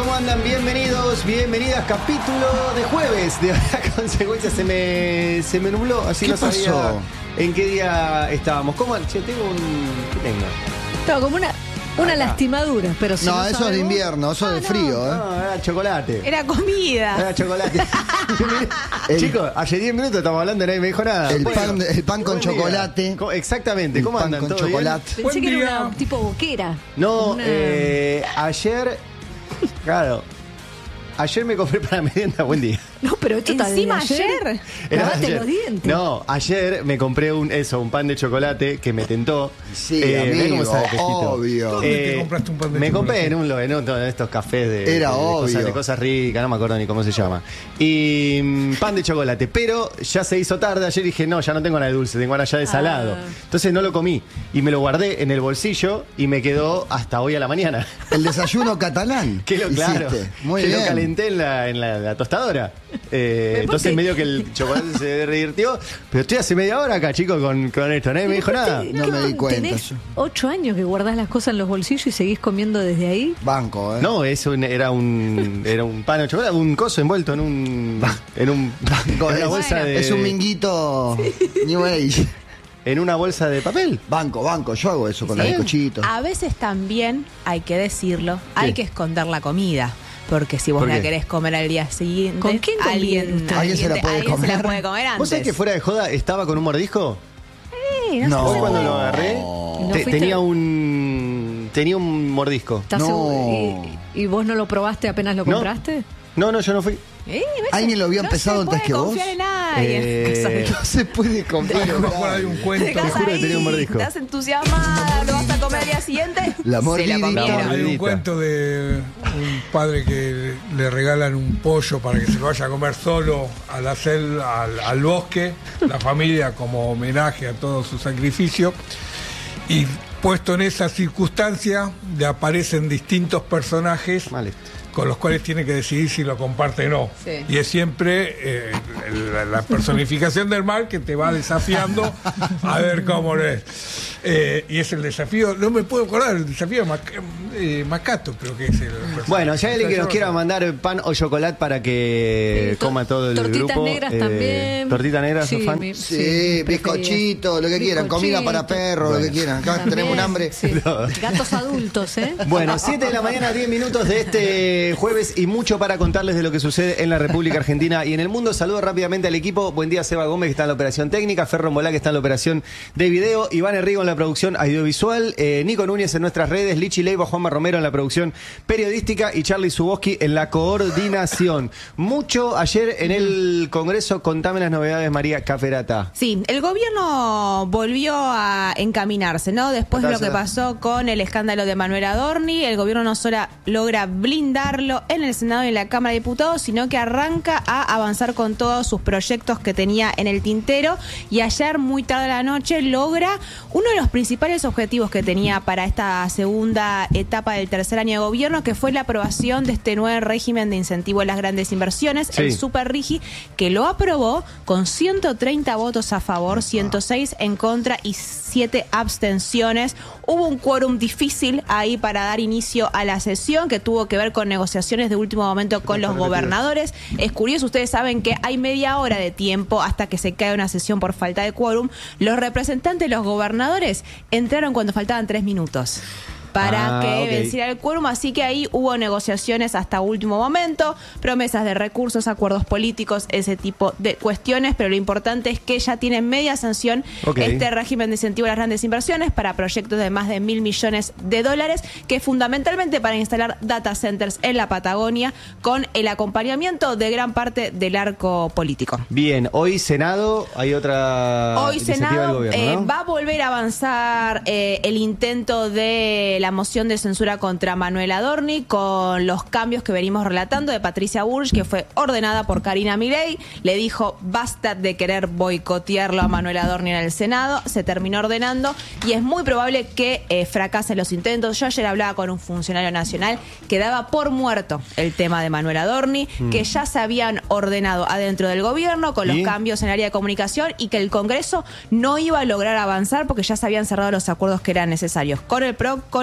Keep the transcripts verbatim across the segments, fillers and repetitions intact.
¿Cómo andan? Bienvenidos, bienvenidas. Capítulo de jueves. De la consecuencia se me, se me nubló, así ¿Qué no sabía pasó? en qué día estábamos. ¿Cómo? Che, tengo un... ¿Qué tengo? Estaba como una, una Acá. lastimadura, pero si No, no eso es de sabemos- invierno, eso Ah, es de no. frío, ¿eh? No, era chocolate. Era comida. Era chocolate. El- Chicos, hace diez minutos estamos hablando y nadie me dijo nada. El Bueno, pan- el pan con buen día. chocolate. ¿Cómo- Exactamente. El ¿Cómo pan andan? con ¿Todo bien? chocolate. Pensé Buen que era día. una tipo boquera. No, Una- eh, ayer... Claro. Ayer me compré para merienda. Buen día. No, pero esto está Encima desde ayer. Era Lavate ayer. los dientes. No, ayer me compré un eso, un pan de chocolate que me tentó. Sí, mirá amigo, cómo sabe, Pejito. obvio. ¿Dónde te compraste un pan de Me chocolate? compré en, un, en uno de estos cafés de, Era de obvio. Cosas, de cosas ricas, no me acuerdo ni cómo se llama. Y mm, pan de chocolate, pero ya se hizo tarde. Ayer dije, no, ya no tengo nada de dulce, tengo ahora ya de salado. Ah. Entonces no lo comí y me lo guardé en el bolsillo y me quedó hasta hoy a la mañana. El desayuno catalán. Que lo, claro, hiciste. Muy que bien. lo calenté en la, en la, la tostadora. Eh, entonces medio que el chocolate se revirtió. Pero estoy hace media hora acá, chicos, con, con esto. Nadie me dijo nada. No me di cuenta Tenés yo. ocho años que guardás las cosas en los bolsillos y seguís comiendo desde ahí. Banco, ¿eh? No, eso era un era un pan de chocolate, un coso envuelto en un en un Banco, en una es, bolsa de es un minguito New Age. en una bolsa de papel. Banco, banco, yo hago eso con los ¿Sí? bizcochitos. A veces también, hay que decirlo, hay que esconder la comida. Porque si vos ¿Por la qué? querés comer al día siguiente, ¿Con quién conviven alguien, ustedes? ¿Alguien se la te- puede alguien se la comer? puede comer antes. ¿Vos sabés que fuera de joda estaba con un mordisco? Sí, no No. sé. Hoy cuando lo agarré ¿No te- fuiste? tenía un tenía un mordisco. ¿Estás No. seguro? ¿Y, y vos no lo probaste apenas lo No. compraste? No, no, yo no fui. Eh, ¿ves? ¿Alguien lo había empezado no antes se que puede vos? confiar en nadie. Eh, No se puede comprar. Yo me acuerdo de un Te cuento. quedás juro que ahí, tenía un mordisco. estás entusiasmada, lo vas a comer al día siguiente. La se mordidita. la comieron. La Hay un mordidita. cuento de un padre que le regalan un pollo para que se lo vaya a comer solo a la cel- al, al bosque, la familia como homenaje a todo su sacrificio. Y puesto en esa circunstancia, le aparecen distintos personajes Vale. con los cuales tiene que decidir si lo comparte o no. Sí. Y es siempre eh, la, la personificación del mal que te va desafiando a ver cómo lo es. Eh, y es el desafío, no me puedo acordar, el desafío de Mac- eh, Macato, creo que es el personaje. Bueno, si hay alguien que nos Yo- quiera mandar pan o chocolate para que Sí, to- coma todo el tortitas grupo. negras eh, también. Tortita negra, Sí, ¿sos fan? mi- Sí, mi preferida. bizcochito, lo que quieran, comida para Bizcochito. perros, lo que quieran. Acá También, tenemos un hambre. sí. Gatos adultos, ¿eh? Bueno, siete de la mañana, diez minutos de este jueves y mucho para contarles de lo que sucede en la República Argentina y en el mundo. Saludo rápidamente al equipo. Buen día, Seba Gómez, que está en la operación técnica, Ferro Molá, que está en la operación de video, Iván Herrigo en la producción audiovisual, eh, Nico Núñez en nuestras redes, Lichi Leiva, Juanma Romero en la producción periodística y Charlie Zuboski en la coordinación. Mucho ayer en el Congreso. Contame las novedades, María Caferata. Sí, el gobierno volvió a encaminarse, ¿no? Después de lo que Atársela. pasó con el escándalo de Manuel Adorni, el gobierno no solo logra blindarlo en el Senado y en la Cámara de Diputados, sino que arranca a avanzar con todos sus proyectos que tenía en el tintero y ayer, muy tarde de la noche, logra uno de los principales objetivos que tenía para esta segunda etapa del tercer año de gobierno, que fue la aprobación de este nuevo régimen de incentivo a las grandes inversiones, Sí. el Super Rigi, que lo aprobó con ciento treinta votos a favor, ciento seis en contra y siete abstenciones. Hubo un quórum difícil ahí para dar inicio a la sesión, que tuvo que ver con negociaciones de último momento con los gobernadores. Es curioso, ustedes saben que hay media hora de tiempo hasta que se cae una sesión por falta de quórum. Los representantes de los gobernadores entraron cuando faltaban tres minutos para Ah, que ok. venciera el quórum, así que ahí hubo negociaciones hasta último momento, promesas de recursos, acuerdos políticos, ese tipo de cuestiones, pero lo importante es que ya tiene media sanción Ok. este régimen de incentivo a las grandes inversiones para proyectos de más de mil millones de dólares, que es fundamentalmente para instalar data centers en la Patagonia, con el acompañamiento de gran parte del arco político. Bien, hoy Senado, hay otra Hoy iniciativa del Senado gobierno, eh, ¿no? va a volver a avanzar eh, el intento de la moción de censura contra Manuel Adorni, con los cambios que venimos relatando de Patricia Bullrich, que fue ordenada por Karina Milei. Le dijo basta de querer boicotearlo a Manuel Adorni en el Senado. Se terminó ordenando y es muy probable que eh, fracasen los intentos. Yo ayer hablaba con un funcionario nacional que daba por muerto el tema de Manuel Adorni, Mm. que ya se habían ordenado adentro del gobierno con los ¿Y? cambios en el área de comunicación y que el Congreso no iba a lograr avanzar porque ya se habían cerrado los acuerdos que eran necesarios con el P R O, con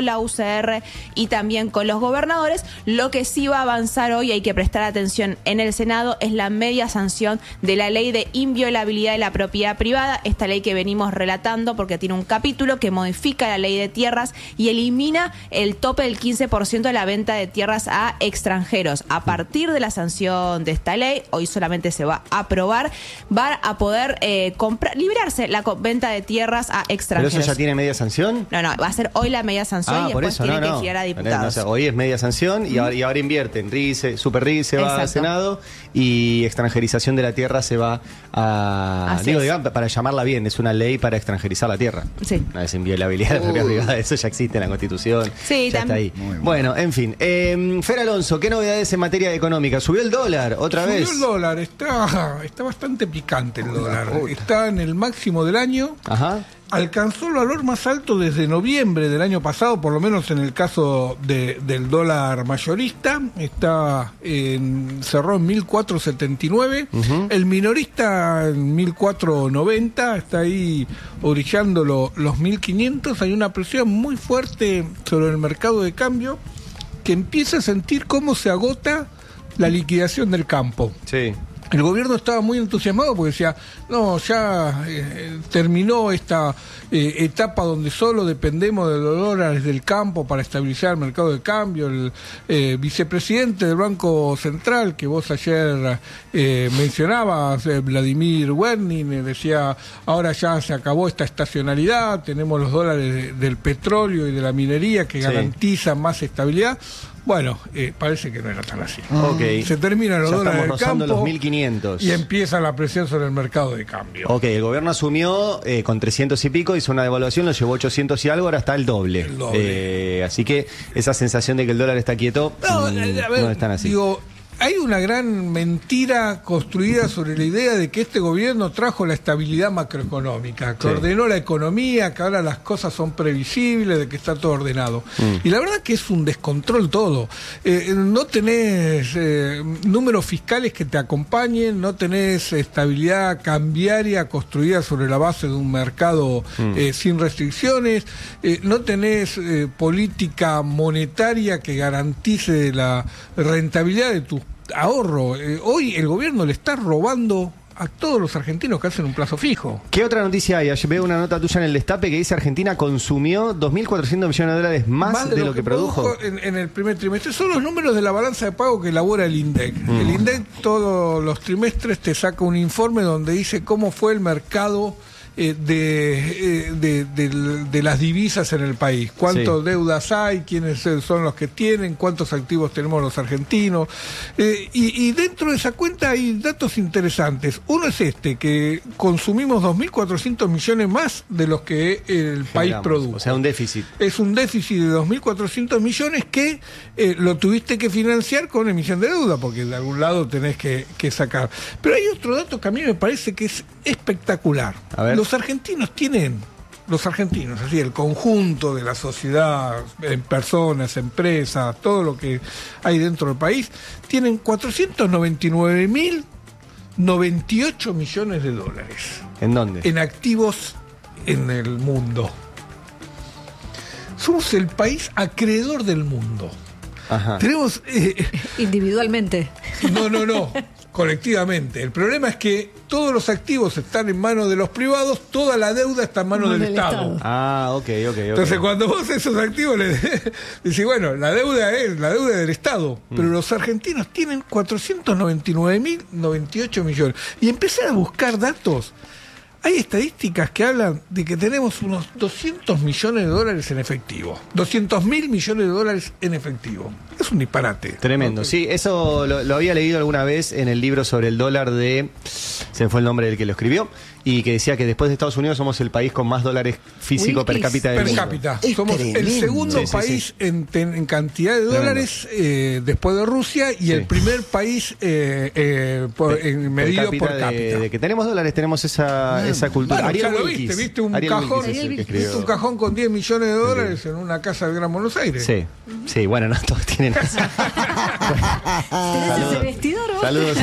la U C R y también con los gobernadores. Lo que sí va a avanzar hoy, hay que prestar atención en el Senado, es la media sanción de la ley de inviolabilidad de la propiedad privada, esta ley que venimos relatando porque tiene un capítulo que modifica la ley de tierras y elimina el tope del quince por ciento de la venta de tierras a extranjeros. A partir de la sanción de esta ley, hoy solamente se va a aprobar, va a poder eh, comprar, librarse la venta de tierras a extranjeros. ¿Pero eso ya tiene media sanción? No, no, va a ser hoy la media sanción Ah, y por después eso, tiene no, que no. girar a diputados. No sé, hoy es media sanción y ahora, y ahora invierten. RICE, Super RICE va al Exacto. Senado y extranjerización de la tierra se va a... Así digo, es. digamos, para llamarla bien, es una ley para extranjerizar la tierra. Sí. No es inviolabilidad de la propiedad Uy. privada, eso ya existe en la Constitución. Sí, ya está ahí. también. Muy bien. Bueno, en fin. Eh, Fer Alonso, ¿qué novedades en materia económica? ¿Subió el dólar otra Subió vez? el dólar, está, está bastante picante el dólar. Está en el máximo del año. Ajá. Alcanzó el valor más alto desde noviembre del año pasado, por lo menos en el caso de, del dólar mayorista. Está en, cerró en mil cuatrocientos setenta y nueve. Uh-huh. El minorista en mil cuatrocientos noventa. Está ahí orillando lo, los mil quinientos. Hay una presión muy fuerte sobre el mercado de cambio que empieza a sentir cómo se agota la liquidación del campo. Sí. El gobierno estaba muy entusiasmado porque decía, no, ya eh, terminó esta eh, etapa donde solo dependemos de los dólares del campo para estabilizar el mercado de cambio. El eh, vicepresidente del Banco Central, que vos ayer eh, mencionabas, eh, Vladimir Wernin, eh, decía, ahora ya se acabó esta estacionalidad, tenemos los dólares de, del petróleo y de la minería que sí. garantizan más estabilidad. Bueno, eh, parece que no era tan así. Ok. Se terminan los Ya dólares estamos del rozando campo los mil quinientos. y empieza la presión sobre el mercado de cambio. Ok, el gobierno asumió eh, con trescientos y pico, hizo una devaluación, lo llevó ochocientos y algo, ahora está el doble. El doble. Eh, así que esa sensación de que el dólar está quieto No, mm, a ver, no es tan así. Digo, hay una gran mentira construida sobre la idea de que este gobierno trajo la estabilidad macroeconómica, que Sí. ordenó la economía, que ahora las cosas son previsibles, de que está todo ordenado. Mm. Y la verdad que es un descontrol todo. Eh, no tenés eh, números fiscales que te acompañen, no tenés estabilidad cambiaria construida sobre la base de un mercado mm. eh, sin restricciones, eh, no tenés eh, política monetaria que garantice la rentabilidad de tus ahorro. Eh, hoy el gobierno le está robando a todos los argentinos que hacen un plazo fijo. ¿Qué otra noticia hay? Ayer veo una nota tuya en el Destape que dice Argentina consumió dos mil cuatrocientos millones de dólares más, Más de, de lo, lo que, que produjo, produjo en, en el primer trimestre. Son los números de la balanza de pago que elabora el INDEC. Mm. El INDEC todos los trimestres te saca un informe donde dice cómo fue el mercado Eh, de, eh, de, de, de las divisas en el país, cuántas sí. deudas hay, quiénes son los que tienen, cuántos activos tenemos los argentinos, eh, y, y dentro de esa cuenta hay datos interesantes. Uno es este, que consumimos dos mil cuatrocientos millones más de los que el Generamos, país produjo. O sea, un déficit. Es un déficit de dos mil cuatrocientos millones que eh, lo tuviste que financiar con emisión de deuda, porque de algún lado tenés que, que sacar. Pero hay otro dato que a mí me parece que es espectacular. A ver. Los argentinos tienen, los argentinos, así, el conjunto de la sociedad, en personas, empresas, todo lo que hay dentro del país, tienen cuatrocientos noventa y nueve mil noventa y ocho millones de dólares. ¿En dónde? En activos en el mundo. Somos el país acreedor del mundo. Ajá. Tenemos... Eh, individualmente. No, no, no. Colectivamente. El problema es que todos los activos están en manos de los privados, toda la deuda está en manos del, del Estado. Estado. Ah, ok, ok, ok. Entonces, cuando vos esos activos le decís, bueno, la deuda es la deuda del Estado, mm. pero los argentinos tienen cuatrocientos noventa y nueve mil noventa y ocho millones. Y empezar a buscar datos. Hay estadísticas que hablan de que tenemos unos doscientos millones de dólares en efectivo. doscientos mil millones de dólares en efectivo. Es un disparate. Tremendo. Okay. Sí, eso lo, lo había leído alguna vez en el libro sobre el dólar de... Se me fue el nombre del que lo escribió. Y que decía que después de Estados Unidos somos el país con más dólares físico per cápita del per mundo. cápita. Es Somos tremendo. el segundo sí, sí, país sí. En, en cantidad de dólares eh, después de Rusia y sí. el primer país eh, eh, por, en medido per cápita. Por cápita. De, de que tenemos dólares, tenemos esa, ah, esa cultura. Bueno, Ariel ya lo Wilkis. viste, viste un Ariel cajón, Wilkis es el que escribió. viste un cajón con diez millones de dólares sí. en una casa del Gran Buenos Aires. Sí, sí, bueno, no todos tienen eso. ¿Tenés ese vestidor vos? Saludos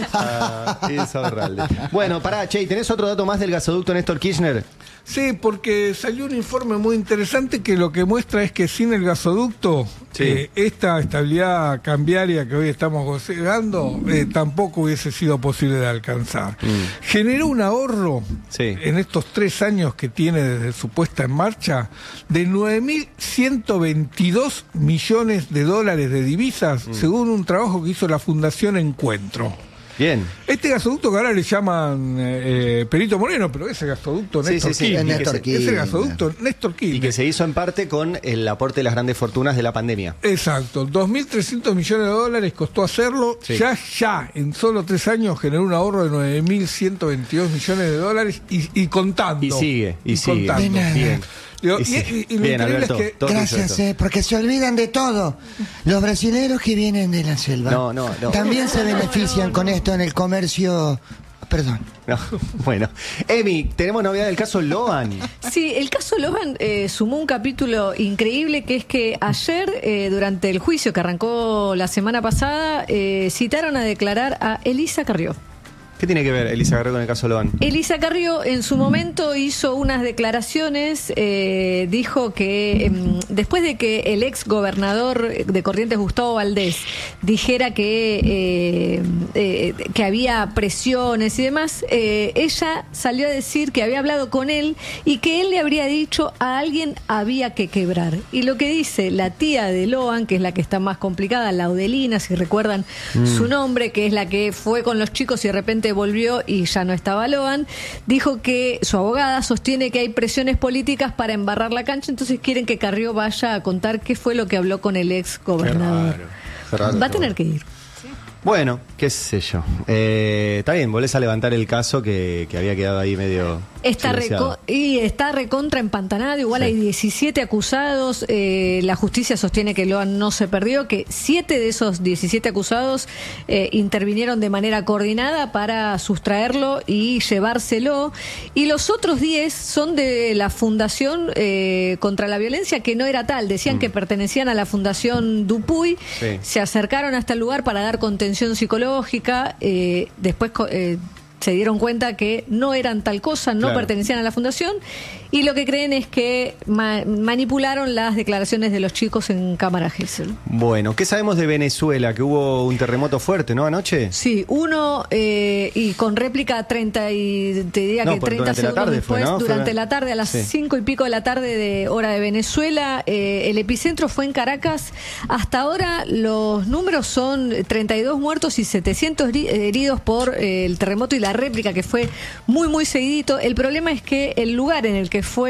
a, a Insaurralde. Bueno, pará, Che, ¿tenés otro dato más del gasoducto Néstor Kirchner? Sí, porque salió un informe muy interesante que lo que muestra es que sin el gasoducto, sí. eh, esta estabilidad cambiaria que hoy estamos gozando eh, tampoco hubiese sido posible de alcanzar. Mm. Generó un ahorro sí. en estos tres años que tiene desde su puesta en marcha de nueve mil ciento veintidós millones de dólares de divisas, mm. según un trabajo que hizo la Fundación Encuentro. Bien. Este gasoducto que ahora le llaman eh, Perito Moreno, pero ese gasoducto Néstor sí, sí, sí. Kirchner. Néstor Kirchner. Ese gasoducto Néstor Kirchner. Y que se hizo en parte con el aporte de las grandes fortunas de la pandemia. Exacto. dos mil trescientos millones de dólares costó hacerlo. Sí. Ya, ya, en solo tres años generó un ahorro de nueve mil ciento veintidós millones de dólares y, y contando. Y sigue, y, y sigue. Contando. Bien. Digo, Y y, sí. y, y lo Bien, increíble Alberto, es que... todo Gracias, eh, porque se olvidan de todo. Los brasileños que vienen de la selva No, no, no. también se benefician con esto en el comercio. Perdón. No, bueno. Emi, tenemos novedad del caso Loan. Sí, el caso Loan eh, sumó un capítulo increíble, que es que ayer, eh, durante el juicio que arrancó la semana pasada, eh, citaron a declarar a Elisa Carrió. ¿Qué tiene que ver Elisa Carrió con el caso Loan? Elisa Carrió en su momento hizo unas declaraciones, eh, dijo que eh, después de que el ex gobernador de Corrientes, Gustavo Valdés, dijera que, eh, eh, que había presiones y demás, eh, ella salió a decir que había hablado con él y que él le habría dicho a alguien había que quebrar. Y lo que dice la tía de Loan, que es la que está más complicada, Laudelina, si recuerdan mm. su nombre, que es la que fue con los chicos y de repente volvió y ya no estaba Loan, dijo que su abogada sostiene que hay presiones políticas para embarrar la cancha, entonces quieren que Carrió vaya a contar qué fue lo que habló con el ex gobernador. Qué raro, qué raro. Va a tener que ir. Bueno, qué sé yo. Eh, está bien, volvés a levantar el caso que, que había quedado ahí medio... Está reco y está recontra empantanado, igual sí. Hay diecisiete acusados, eh, la justicia sostiene que Loan no se perdió, que siete de esos diecisiete acusados eh, intervinieron de manera coordinada para sustraerlo y llevárselo, y los otros diez son de la Fundación eh, contra la Violencia, que no era tal, decían mm. que pertenecían a la Fundación Dupuy, sí. se acercaron hasta el lugar para dar contención psicológica, eh, después... Eh, se dieron cuenta que no eran tal cosa, no claro. pertenecían a la fundación, y lo que creen es que ma manipularon las declaraciones de los chicos en cámara Gesell. Bueno, ¿qué sabemos de Venezuela? Que hubo un terremoto fuerte, ¿no? Anoche. Sí, uno eh, y con réplica treinta y te diría no, que treinta segundos después, fue, ¿no? durante fue... la tarde, a las sí. cinco y pico de la tarde de hora de Venezuela. Eh, el epicentro fue en Caracas. Hasta ahora los números son treinta y dos muertos y setecientos heridos por eh, el terremoto y la réplica, que fue muy muy seguidito. El problema es que el lugar en el que fue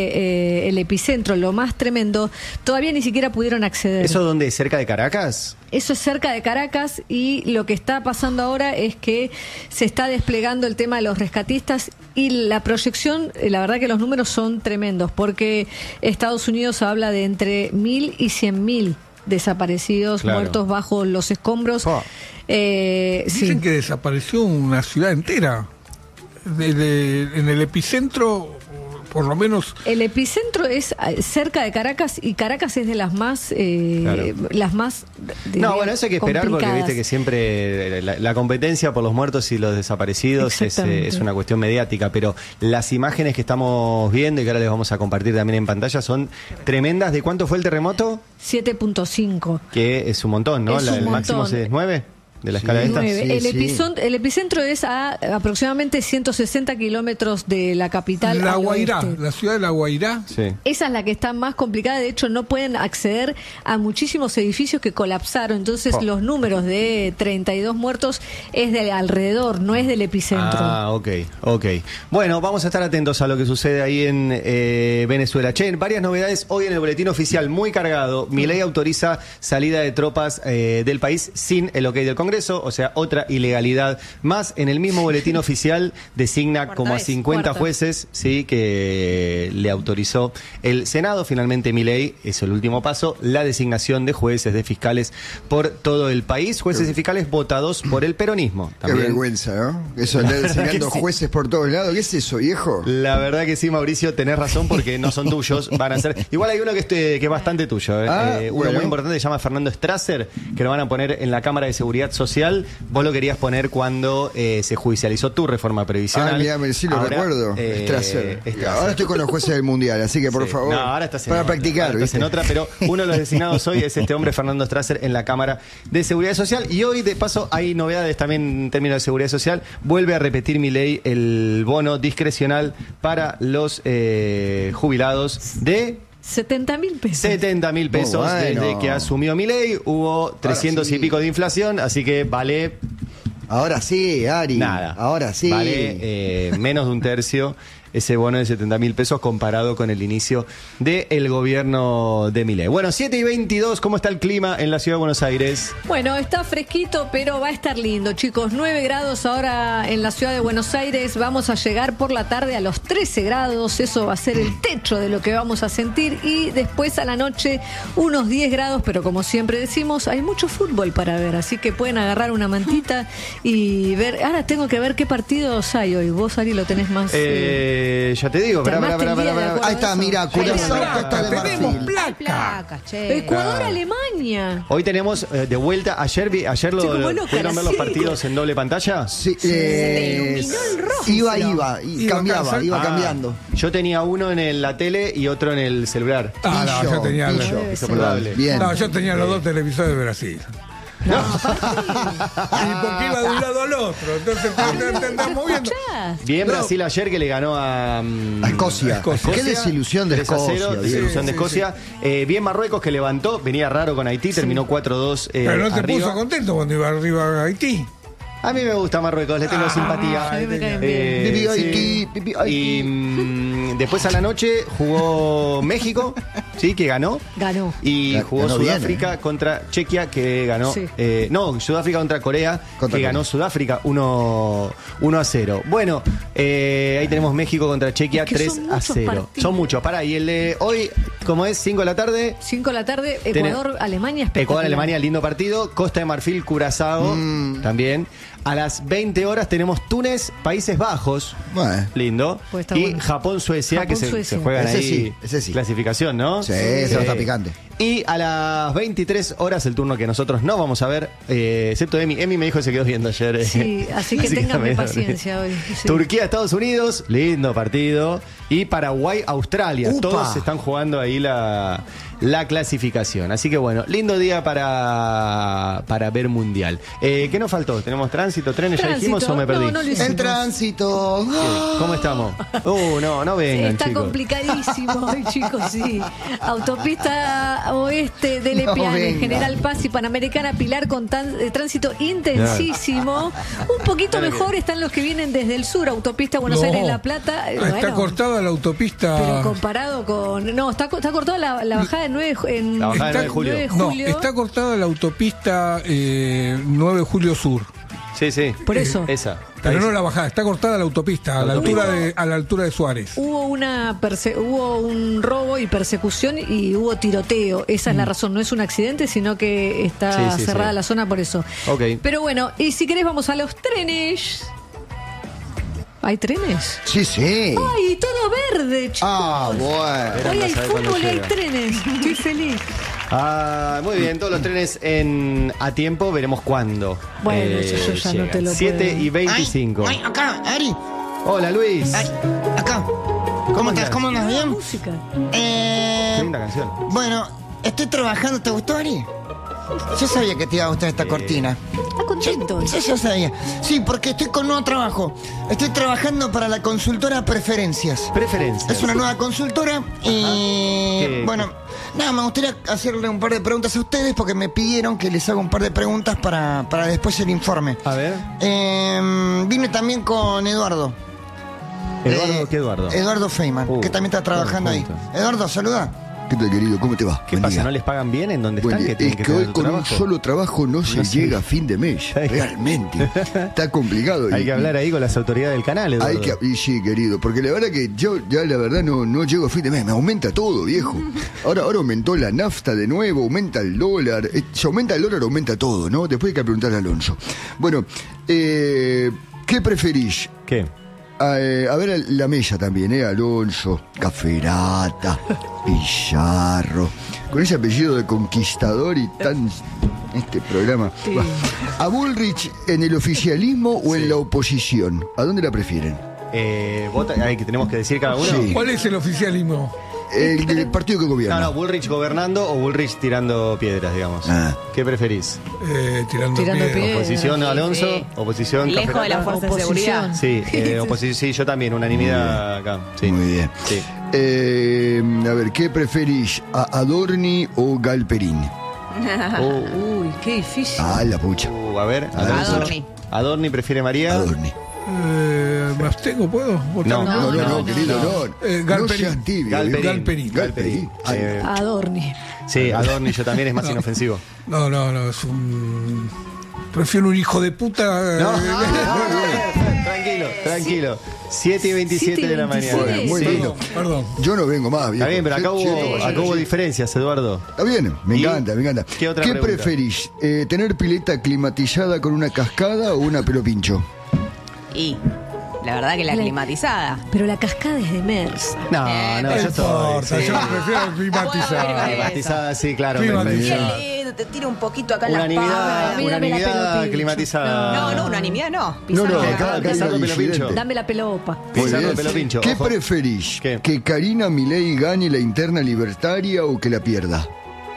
eh, el epicentro, lo más tremendo, todavía ni siquiera pudieron acceder. ¿Eso dónde? ¿Cerca de Caracas? Eso es cerca de Caracas, y lo que está pasando ahora es que se está desplegando el tema de los rescatistas, y la proyección, la verdad que los números son tremendos, porque Estados Unidos habla de entre mil y cien mil desaparecidos, claro. muertos bajo los escombros. Oh. Eh, Dicen sí. que desapareció una ciudad entera. De, de, en el epicentro, por lo menos... El epicentro es cerca de Caracas, y Caracas es de las más... Eh, claro. las más no, bueno, eso hay que esperar, porque viste que siempre la, la competencia por los muertos y los desaparecidos es, es una cuestión mediática, pero las imágenes que estamos viendo y que ahora les vamos a compartir también en pantalla son tremendas. ¿De cuánto fue el terremoto? siete punto cinco. Que es un montón, ¿no? La, el montón. máximo es nueve. ¿De la escala sí, esta? Sí, el, sí. epicentro, el epicentro es a aproximadamente ciento sesenta kilómetros de la capital. La Guairá, la ciudad de La Guairá. Sí. Esa es la que está más complicada. De hecho, no pueden acceder a muchísimos edificios que colapsaron. Entonces, oh. los números de treinta y dos muertos es de alrededor, no es del epicentro. Ah, ok, ok. Bueno, vamos a estar atentos a lo que sucede ahí en eh, Venezuela. Che, varias novedades hoy en el boletín oficial, muy cargado. Milei autoriza salida de tropas eh, del país sin el ok del Congreso. O sea, otra ilegalidad más. En el mismo boletín oficial designa como a cincuenta jueces, sí, que le autorizó el Senado. Finalmente Milei, es el último paso, la designación de jueces, de fiscales por todo el país. Jueces y fiscales votados por el peronismo. También. Qué vergüenza, ¿no? Eso de designando sí. jueces por todos lados. ¿Qué es eso, viejo? La verdad que sí, Mauricio, tenés razón, porque no son tuyos, van a ser... Igual hay uno que, este, que es bastante tuyo, ¿eh? Ah, eh, uno bueno. muy importante, se llama Fernando Strasser, que lo van a poner en la Cámara de Seguridad Social social, vos lo querías poner cuando eh, se judicializó tu reforma previsional. Ah, mirá, sí lo Ahora, recuerdo. eh, Strasser. Strasser. Ahora estoy con los jueces del Mundial, así que por Sí. favor, No, ahora estás en para otra, practicar, ahora estás ¿viste? en otra, pero uno de los designados hoy es este hombre, Fernando Strasser, en la Cámara de Seguridad Social. Y hoy, de paso, hay novedades también en términos de seguridad social. Vuelve a repetir Milei el bono discrecional para los eh, jubilados de setenta mil pesos. setenta mil pesos Oh, bueno. desde que asumió Milei. Hubo trescientos sí. y pico de inflación, así que vale Ahora sí, Ari. nada. Ahora sí. Vale eh, menos de un tercio ese bono de setenta mil pesos comparado con el inicio del gobierno de Milei. Bueno, siete y veintidós, ¿cómo está el clima en la ciudad de Buenos Aires? Bueno, está fresquito, pero va a estar lindo, chicos. nueve grados ahora en la ciudad de Buenos Aires. Vamos a llegar por la tarde a los trece grados. Eso va a ser el techo de lo que vamos a sentir. Y después a la noche unos diez grados. Pero como siempre decimos, hay mucho fútbol para ver. Así que pueden agarrar una mantita y ver. Ahora tengo que ver qué partidos hay hoy. Vos, Ari, lo tenés más... Eh, ya te digo, Te pará, pará, armaste pará, el día pará, de pará. acuerdo. Ahí está, Eso. mira, Ahí Curazao, está. Costa de Tenemos Marfil. placa. Placas, che. Ecuador-Alemania. Hoy tenemos eh, de vuelta, ayer vi, ayer lo, Sí, como lo- loca ¿pudieron la ver los serie. partidos en doble pantalla? Sí, eh, iluminó el rojo, iba, pero- iba, y Iba cambiaba, casando. iba Ah, cambiando. Yo tenía uno en el- la tele y otro en el celular. Ah, no, Pillo, yo tenía la- pillo. Insoportable. Bien. No, yo tenía los dos televisores de Brasil. Y porque iba de un lado al otro. Entonces te, te, te estás moviendo. ¿Escuchás? Bien No. Brasil ayer que le ganó a, mm, A Escocia. Escocia. Qué desilusión de tres a cero, Escocia. desilusión de Sí, Escocia. Eh, bien Marruecos que levantó, venía raro con Haití, terminó cuatro dos eh, Pero no te arriba. puso contento cuando iba arriba a Haití. A mí me gusta Marruecos, le tengo Ah, simpatía. a mí me caen bien. Eh, Pipi sí. Haití, pipi Haití. Y mm, después a la noche jugó México, sí, que ganó. Ganó. Y Ga- jugó ganó bien, Sudáfrica ¿eh? contra Chequia, que ganó. Sí. eh, no, Sudáfrica contra Corea, Contra que Corea. ganó Sudáfrica uno a cero. Bueno, eh, ahí tenemos México contra Chequia Es que tres son a muchos cero. partidos. Son muchos. Pará, y el de hoy, como es cinco de la tarde, cinco de la tarde, Tenés- Ecuador-Alemania. espectacular. Ecuador-Alemania, lindo partido. Costa de Marfil, Curazao, Mm. también. A las veinte horas tenemos Túnez, Países Bajos. Bueno. Lindo. Pues está y bueno. Japón-Suecia, que se, Japón-Suecia. se juegan Ese ahí. sí, ese sí. Clasificación, ¿no? Sí, ese va a estar Eh, picante. Y a las veintitrés horas, el turno que nosotros no vamos a ver, eh, excepto Emi. Emi me dijo que se quedó viendo ayer. eh. Sí, así que ténganme me- paciencia hoy. Sí. Turquía, Estados Unidos, lindo partido. Y Paraguay, Australia. Upa. Todos están jugando ahí la, la clasificación. Así que bueno, lindo día para, para ver mundial. Eh, ¿Qué nos faltó? ¿Tenemos tránsito, trenes? ¿Ya Tránsito. dijimos o me perdí? No, no lo hicimos. El tránsito. ¿Qué? ¿Cómo estamos? Uh, no, no vengan, Está chicos. complicadísimo hoy, chicos, sí. Autopista oeste de No Lepiane, venga. General Paz y Panamericana Pilar con tan- eh, tránsito intensísimo. Un poquito Claro que- mejor están los que vienen desde el sur, Autopista Buenos No. Aires-La Plata. eh, Está bueno, cortada la autopista. pero comparado con... No, está, co- está cortada la, la bajada de nueve en La bajada de Está- nueve de julio. nueve de No, julio. está cortada la autopista eh, nueve de julio Sur. Sí, sí. Por eso. Esa. Pero Ahí no sí. la bajada, está cortada la autopista a la autopista. altura de, a la altura de Suárez. Hubo una perse- hubo un robo y persecución y hubo tiroteo. Esa es la razón. No es un accidente, sino que está Sí, sí, cerrada sí. la zona por eso. Ok. Pero bueno, y si querés vamos a los trenes. ¿Hay trenes? Sí, sí. ¡Ay, todo verde, chicos! Ah, bueno. Verán, Hoy vas hay a ver cuando fútbol y hay llega. trenes. Estoy feliz. Ah, muy bien, todos los trenes en a tiempo, veremos cuándo. Bueno, eso yo ya no llegan. te lo siete puedo. y veinticinco. Ay, ay, acá, Ari. Hola Luis. Ay, acá. ¿Cómo estás? andás? ¿Cómo andas? Nueva ¿Bien? música. Eh, Qué linda canción. bueno, estoy trabajando. ¿Te gustó, Ari? Yo sabía que te iba a gustar esta cortina. ¿Está contento? Sí, yo sabía. Sí, porque estoy con nuevo trabajo. Estoy trabajando para la consultora Preferencias. Preferencia. Es una nueva consultora y ¿Qué? bueno, nada, me gustaría hacerle un par de preguntas a ustedes porque me pidieron que les haga un par de preguntas para, para después el informe. A ver. Eh, vine también con Eduardo. Eduardo, Eh, ¿qué Eduardo? Eduardo Feynman, Uh, que también está trabajando ahí. juntos. Eduardo, saluda. ¿Qué tal, querido? ¿Cómo te va? ¿Qué Buen pasa? día. ¿No les pagan bien en donde Buen están? día. Que tienen Es que que tener hoy tu con un trabajo? solo trabajo no se No sé. llega a fin de mes. Hay- Realmente. Está complicado. Hay Y- que hablar ahí con las autoridades del canal, Eduardo. Hay que, y sí, querido, porque la verdad que yo ya la verdad no, no llego a fin de mes, me aumenta todo, viejo. Ahora, ahora aumentó la nafta de nuevo, aumenta el dólar, eh, si aumenta el dólar, aumenta todo, ¿no? Después hay que preguntarle a Alonso. Bueno, eh, ¿qué preferís? ¿Qué? A, eh, a ver la mesa también, ¿eh? Alonso, Caferata, Pizarro, con ese apellido de conquistador y tan Este programa. Sí. Va. ¿A Bullrich en el oficialismo o en la oposición? ¿A dónde la prefieren? Eh, vota, ay, que tenemos que decir cada uno. Sí. ¿Cuál es el oficialismo? El del partido que gobierna. No, no, Bullrich gobernando o Bullrich tirando piedras, digamos. Ah. ¿Qué preferís? Eh, tirando, Tirando piedras. piedras. ¿Oposición Sí, Alonso? sí. ¿Oposición Lejos Café de la Latte? fuerza de Oposición. seguridad. Sí, eh, oposición, sí, yo también, unanimidad acá. Sí. Muy bien. Sí. Eh, a ver, ¿qué preferís? ¿A Adorni o Galperín? Uh, Uy, qué difícil. Ah, la pucha. uh, a ver, Alonso. Adorni. Adorni prefiere María. Adorni. Eh, ¿Me abstengo? ¿Puedo votar? No. No, no, no, no, querido, no. no. Eh, No Galperín. seas tibio. Galperín. Galperín. Galperín. Ay, Eh, Adorni. sí, Adorni yo también es más No. inofensivo. No, no, no, es un... Prefiero un hijo de puta... No, eh, tranquilo, tranquilo. siete y veintisiete de la mañana. siete y Muy Sí. lindo. Perdón. Yo no vengo más, viejo. Está bien, pero acá Sí, sí, hubo, sí, acá hubo sí. diferencias, Eduardo. Está bien, me ¿Y encanta, me encanta. qué otra pregunta? preferís? Eh, ¿Tener pileta climatizada con una cascada o una pelo pincho? Y la verdad que la La- climatizada. Pero la cascada es de Mersa. No, Eh, no, No yo importa, estoy. yo Sí. prefiero climatizar. Climatizada, sí, claro. Climatizada. me- Te tira un poquito acá en la Unanimidad, A mí dame la unanimidad pelo pincho. climatizada. No, no, unanimidad no. No, Pizarro no, de acá, acá. acá hay Pizarro, una pelo pincho. disidente. Dame la pelopa. Muy Pizarro, bien. pelo pincho, ¿Qué ojo. preferís? ¿Qué? ¿Que Karina Milei gane la interna libertaria o que la pierda?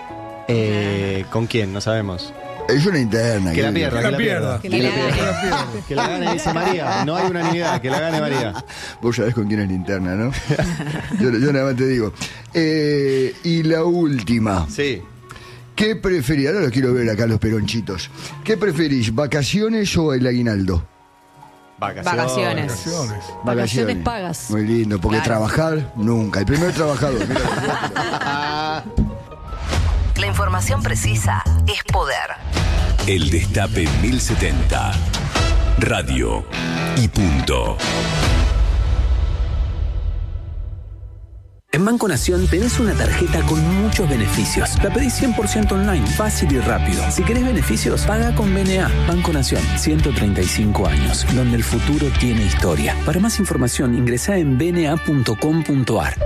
Eh, ¿Con quién? No sabemos. Es una interna. Que la querido. pierda, Que la pierda. Que la Que la pierda. pierda. Que la pierda. Que la gane, dice María. No hay unanimidad, que la gane María. Vos sabés con quién es la interna, ¿no? yo, yo nada más te digo. Eh, y la última. Sí. ¿Qué preferís? Ahora los quiero ver acá los peronchitos. ¿Qué preferís? ¿Vacaciones o el aguinaldo? Vacaciones. Vacaciones. Vacaciones. Vacaciones pagas. Muy lindo, porque Claro. trabajar nunca. El primer trabajador. Mira, La información precisa es poder. El Destape mil setenta. Radio y punto. En Banco Nación tenés una tarjeta con muchos beneficios. La pedís cien por ciento online, fácil y rápido. Si querés beneficios, paga con B N A. Banco Nación, ciento treinta y cinco años, donde el futuro tiene historia. Para más información, ingresá en b n a punto com punto a r.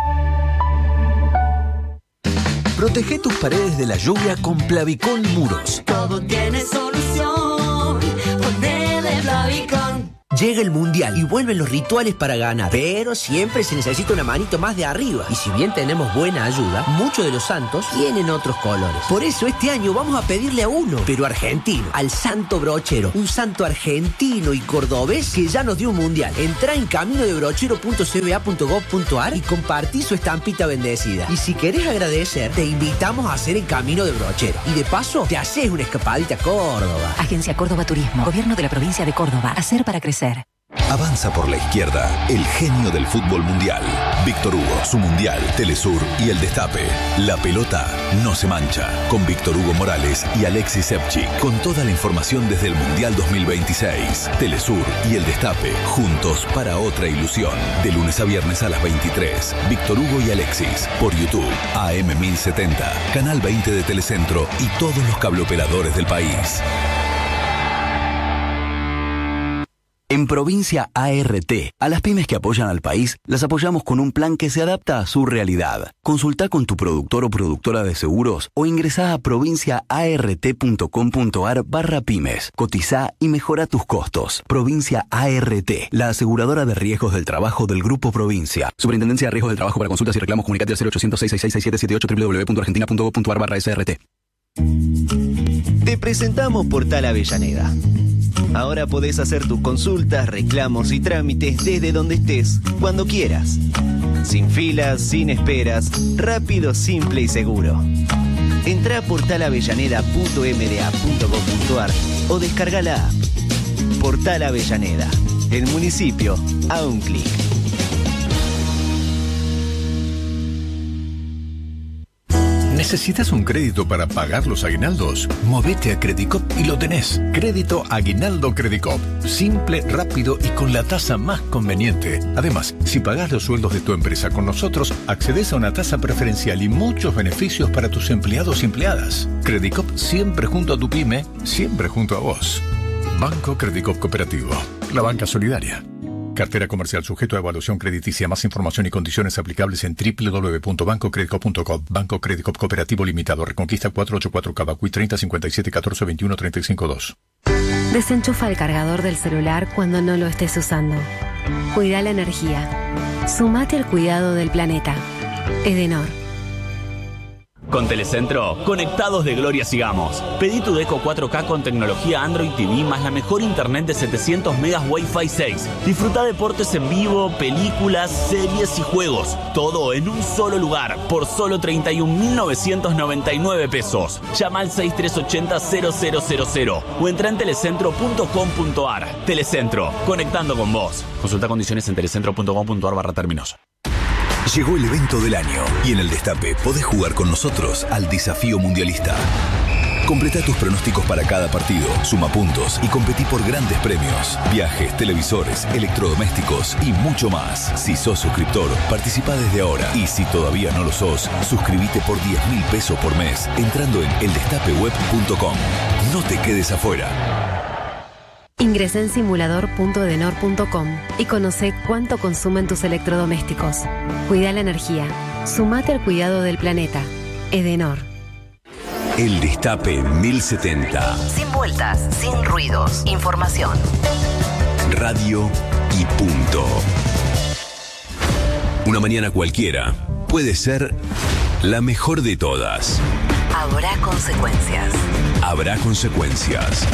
Protege tus paredes de la lluvia con Plavicón Muros. Todo tiene solución. Ponele Plavicón. Llega el Mundial y vuelven los rituales para ganar. Pero siempre se necesita una manito más de arriba. Y si bien tenemos buena ayuda, muchos de los santos tienen otros colores. Por eso este año vamos a pedirle a uno, pero argentino, al Santo Brochero. Un santo argentino y cordobés que ya nos dio un Mundial. Entrá en camino de brochero punto c b a punto gov punto a r y compartí su estampita bendecida. Y si querés agradecer, te invitamos a hacer el Camino de Brochero. Y de paso, te haces una escapadita a Córdoba. Agencia Córdoba Turismo. Gobierno de la provincia de Córdoba. Hacer para crecer. Avanza por la izquierda, el genio del fútbol mundial. Víctor Hugo, su mundial, Telesur y el Destape. La pelota no se mancha. Con Víctor Hugo Morales y Alexis Sepchik. Con toda la información desde el Mundial dos mil veintiséis. Telesur y el Destape, juntos para otra ilusión. De lunes a viernes a las veintitrés. Víctor Hugo y Alexis, por YouTube, A M mil setenta, Canal veinte de Telecentro y todos los cableoperadores del país. En Provincia A R T, a las pymes que apoyan al país, las apoyamos con un plan que se adapta a su realidad. Consulta con tu productor o productora de seguros o ingresá a provincia a r t punto com punto a r barra pymes. Cotiza y mejora tus costos. Provincia A R T, la aseguradora de riesgos del trabajo del Grupo Provincia. Superintendencia de Riesgos del Trabajo. Para consultas y reclamos, comunicate al cero ochocientos, seiscientos sesenta y seis, siete siete ocho, w w w punto argentina punto gov punto a r barra s r t. Te presentamos Portal Avellaneda. Ahora podés hacer tus consultas, reclamos y trámites desde donde estés, cuando quieras. Sin filas, sin esperas, rápido, simple y seguro. Entrá a portal avellaneda punto m d a punto gov punto a r o descarga la app. Portal Avellaneda, el municipio a un clic. ¿Necesitas un crédito para pagar los aguinaldos? Movete a Credicop y lo tenés. Crédito Aguinaldo Credicop. Simple, rápido y con la tasa más conveniente. Además, si pagás los sueldos de tu empresa con nosotros, accedes a una tasa preferencial y muchos beneficios para tus empleados y empleadas. Credicop siempre junto a tu pyme, siempre junto a vos. Banco Credicop Cooperativo. La banca solidaria. Cartera comercial sujeto a evaluación crediticia. Más información y condiciones aplicables en doble u doble u doble u punto banco credicop punto com. Banco Credicop Cooperativo Limitado. Reconquista cuatrocientos ochenta y cuatro Cavacuy treinta cincuenta y siete catorce veintiuno treinta y cinco dos. Desenchufa el cargador del celular cuando no lo estés usando. Cuida la energía. Sumate al cuidado del planeta. Edenor. Con Telecentro, conectados de gloria sigamos. Pedí tu Deco cuatro K con tecnología Android T V más la mejor internet de setecientos megas Wi-Fi seis. Disfruta deportes en vivo, películas, series y juegos. Todo en un solo lugar, por solo treinta y un mil novecientos noventa y nueve pesos. Llama al seis tres ocho cero cero cero cero cero o entra en telecentro punto com punto ar. Telecentro, conectando con vos. Consulta condiciones en telecentro punto com punto ar barra términos. Llegó el evento del año y en el Destape podés jugar con nosotros al desafío mundialista. Completa tus pronósticos para cada partido, suma puntos y competí por grandes premios, viajes, televisores, electrodomésticos y mucho más. Si sos suscriptor, participa desde ahora y si todavía no lo sos, suscríbete por diez mil pesos por mes entrando en el destape web punto com. No te quedes afuera. Ingresá en simulador punto edenor punto com y conoce cuánto consumen tus electrodomésticos. Cuida la energía. Sumate al cuidado del planeta. Edenor. El Destape mil setenta. Sin vueltas, sin ruidos. Información. Radio y punto. Una mañana cualquiera puede ser la mejor de todas. Habrá consecuencias. Habrá consecuencias.